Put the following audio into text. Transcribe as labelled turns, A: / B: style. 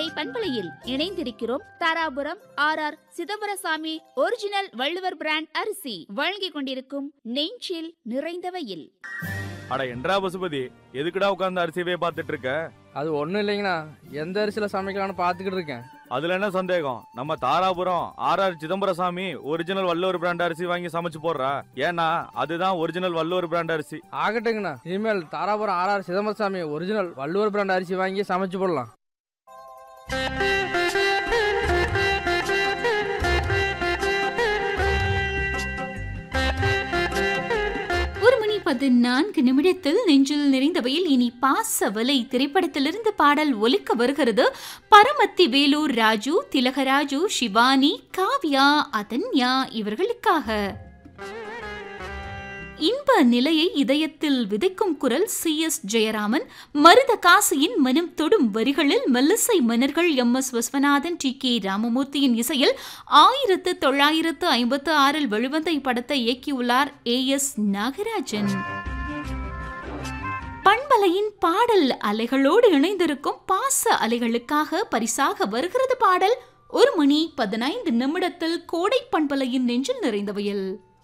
A: கோடை பண்பலையில் இணைந்திருக்கிறோம். Dharapuram R Chidambarasamy original Valluvar brand அரிசி வழங்கிக் கொண்டிருக்கும் நெஞ்சில் நிறைந்தவையில்.
B: அட என்றா பசுபதி, எதுக்குடா உட்கார்ந்து அரிசியவே பார்த்துட்டு இருக்க?
C: அது ஒன்றும் இல்லைங்கண்ணா, எந்த அரிசியில் சமைக்கலான்னு பார்த்துக்கிட்டு இருக்கேன்.
B: அதுல என்ன சந்தேகம்? நம்ம Dharapuram R Chidambarasamy original Valluvar brand அரிசி வாங்கி சமைச்சு போடுறா. ஏன்னா அதுதான் ஒரிஜினல் வள்ளுவர் பிராண்ட் அரிசி.
C: ஆகட்டுங்கண்ணா, இனிமேல் Dharapuram R Chidambarasamy original Valluvar brand அரிசி வாங்கி சமைச்சு போடலாம்.
D: 14 நெஞ்சில் நிறைந்தவையில் இனி பாசவலை திரைப்படத்திலிருந்து பாடல் ஒலிக்க வருகிறது. பரமத்தி வேலூர் ராஜு, திலகராஜு, சிவானி, காவ்யா, அதன்யா இவர்களுக்காக. இன்ப நிலையை இதயத்தில் விதைக்கும் குரல் CS ஜெயராமன். மருத காசியின் மனம் தொடும் வரிகளில் மெல்லிசை மன்னர்கள் MS விஸ்வநாதன், TK ராமமூர்த்தியின் இசையில் 1956 வெளிவந்த இப்படத்தை இயக்கியுள்ளார் AS நாகராஜன். பண்பலையின் பாடல் அலைகளோடு இணைந்திருக்கும் பாச அலைகளுக்காக பரிசாக வருகிறது பாடல் 1:15 கோடை பண்பலையின் நெஞ்சில் நிறைந்தவையில்.